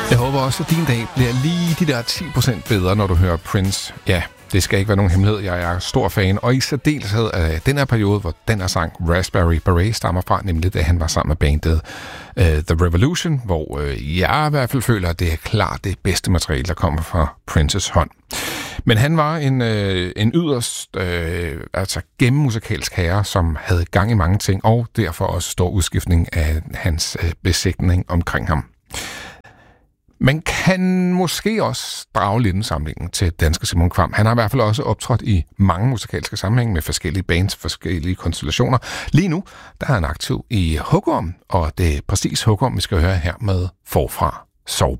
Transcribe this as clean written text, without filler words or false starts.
Jeg håber også, at din dag bliver lige de der 10% bedre, når du hører Prince. Ja, det skal ikke være nogen hemmelighed. Jeg er stor fan, og i særdeleshed af den her periode, hvor den her sang Raspberry Beret stammer fra, nemlig da han var sammen med bandet The Revolution, hvor jeg i hvert fald føler, at det er klart det bedste materiale, der kommer fra Princes hånd. Men han var en yderst gennemmusikalsk herre, som havde gang i mange ting, og derfor også stor udskiftning af hans besætning omkring ham. Man kan måske også drage lidt en sammenligning til danske Simon Kvamm. Han har i hvert fald også optrådt i mange musikalske sammenhænge med forskellige bands, forskellige konstellationer. Lige nu, der er han aktiv i Hugorm, og det er præcis Hugorm, vi skal høre her med Forfra Sov.